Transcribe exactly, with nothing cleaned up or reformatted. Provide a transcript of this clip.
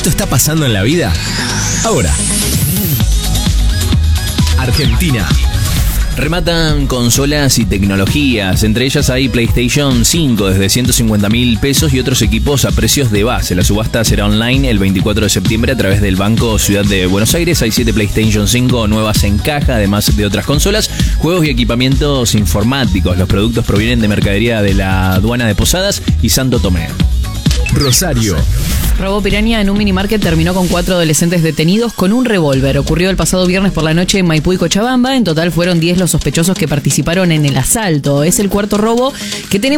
esto está pasando en la vida? Ahora. Argentina. Rematan consolas y tecnologías, entre ellas hay PlayStation cinco desde ciento cincuenta mil pesos y otros equipos a precios de base. La subasta será online el veinticuatro de septiembre a través del Banco Ciudad de Buenos Aires. Hay siete PlayStation cinco nuevas en caja, además de otras consolas, juegos y equipamientos informáticos. Los productos provienen de mercadería de la aduana de Posadas y Santo Tomé. Rosario. Robo Piranha en un minimarket terminó con cuatro adolescentes detenidos con un revólver. Ocurrió el pasado viernes por la noche en Maipú y Cochabamba. En total fueron diez los sospechosos que participaron en el asalto. Es el cuarto robo que tenemos